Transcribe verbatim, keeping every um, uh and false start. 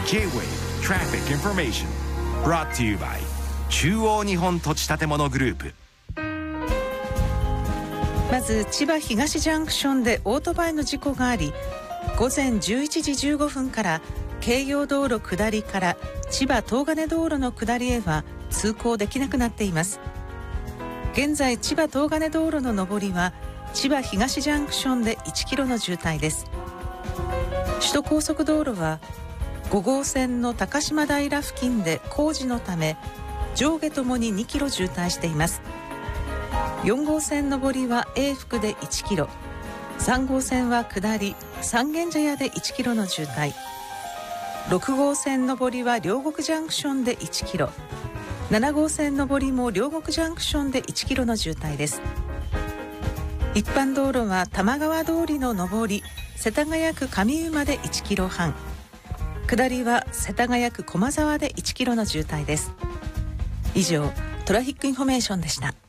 J-ウェイ Traffic Information Brought to you by 中央日本土地建物グループ。 まず千葉東ジャンクションでオートバイの事故があり、午前じゅういちじじゅうごふんから京葉道路下りから千葉東金道路の下りへは通行できなくなっています。現在千葉東金道路の上りは千葉東ジャンクションでいちキロの渋滞です。首都高速道路はご号線の高島平付近で工事のため上下ともににキロ渋滞しています。よん号線上りは永福でいちキロ、さん号線は下り三軒茶屋でいちキロの渋滞、ろく号線上りは両国ジャンクションでいちキロ、なな号線上りも両国ジャンクションでいちキロの渋滞です。一般道路は玉川通りの上り世田谷区上馬でいちキロはん、下りは世田谷区駒沢でいちキロの渋滞です。以上トラフィックインフォメーションでした。